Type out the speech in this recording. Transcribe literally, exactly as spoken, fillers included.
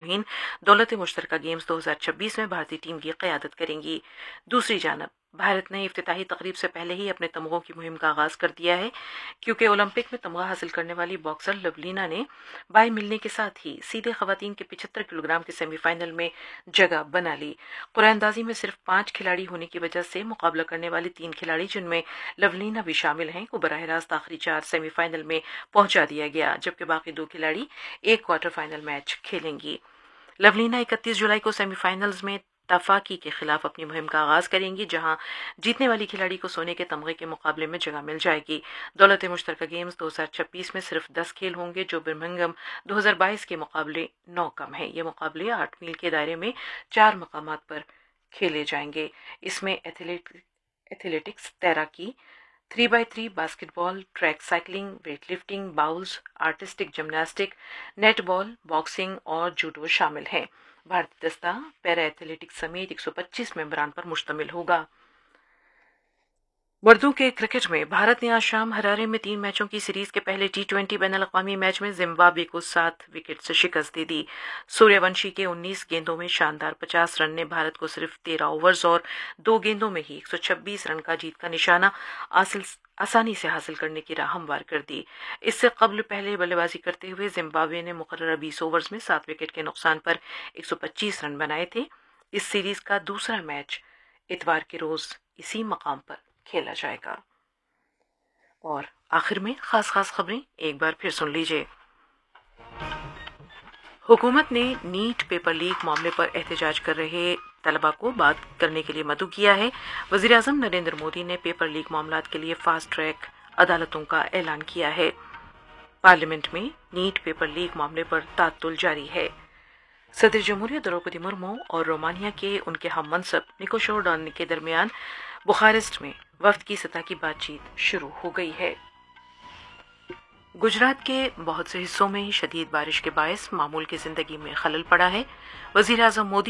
तोहीन दौलत मुश्तरका गेम्स दो हज़ार छब्बीस में भारतीय टीम की क़यादत करेंगी। दूसरी जानब भारत ने इफ्तिताही तकरीब से पहले ही अपने तमगों की मुहिम का आगाज कर दिया है, क्योंकि ओलंपिक में तमगा हासिल करने वाली बॉक्सर लवलीना ने बाई मिलने के साथ ही सीधे खवातीन के पचहत्तर किलोग्राम के सेमीफाइनल में जगह बना ली। कुरानंदाजी में सिर्फ पांच खिलाड़ी होने की वजह से मुकाबला करने वाले तीन खिलाड़ी, जिनमें लवलीना भी शामिल हैं, को बराह रास्त आखिरी चार सेमीफाइनल में पहुंचा दिया गया, जबकि बाकी दो खिलाड़ी एक क्वार्टर फाइनल मैच खेलेंगी। लवलीना इकतीस जुलाई को सेमीफाइनल्स में तफाकी के खिलाफ अपनी मुहिम का आगाज करेंगी, जहां जीतने वाली खिलाड़ी को सोने के तमगे के मुकाबले में जगह मिल जाएगी। दौलत मुश्तरका गेम्स दो हज़ार छब्बीस में सिर्फ दस खेल होंगे, जो बर्मिंघम दो हज़ार बाईस के मुकाबले नौ कम है। ये मुकाबले आठ मील के दायरे में चार मकामात पर खेले जाएंगे। इसमें एथलेट एथलेटिक्स, तैराकी, three by three, basketball, track cycling, weight lifting, bowls, artistic gymnastic, netball, boxing और जूडो शामिल हैं। भारतीय दस्ता पैरा एथलेटिक्स समेत एक सौ पच्चीस मेंबरान पर मुश्तमिल होगा। मर्दों के क्रिकेट में भारत ने आज शाम हरारे में तीन मैचों की सीरीज के पहले टी ट्वेंटी बैनुल-अक़वामी मैच में जिम्बाब्वे को सात विकेट से शिकस्त दे दी। सूर्यवंशी के उन्नीस गेंदों में शानदार पचास रन ने भारत को सिर्फ तेरह ओवर्स और दो गेंदों में ही एक सौ छब्बीस रन का जीत का निशाना आसानी से हासिल करने की राह हमवार कर दी। इससे कबल पहले बल्लेबाजी करते हुए जिम्बाब्वे ने मुकर्ररा बीस ओवर्स में सात विकेट के नुकसान पर एक सौ पच्चीस रन बनाए थे। इस सीरीज का दूसरा मैच इतवार के रोज इसी मकाम पर खेला जाएगा। और आखिर में खास खास खबरें एक बार फिर सुन लीजिए। हुकूमत ने नीट पेपर लीक मामले पर एहतजाज कर रहे तलबा को बात करने के लिए मदऊ किया है। वज़ीर आज़म नरेंद्र मोदी ने पेपर लीक मामलात के लिए फास्ट ट्रैक अदालतों का ऐलान किया है। पार्लियामेंट में नीट पेपर लीक मामले पर तातुल जारी है। सदर जमहूरियत द्रौपदी मुर्मू और रोमानिया के उनके हम मनसब निकोशोर डॉन के दरमियान बुखारेस्ट में वफ्द की सतह की बातचीत शुरू हो गई है। गुजरात के बहुत से हिस्सों में शदीद बारिश के बायस मामूल की जिंदगी में खलल पड़ा है। वज़ीर आज़म मोदी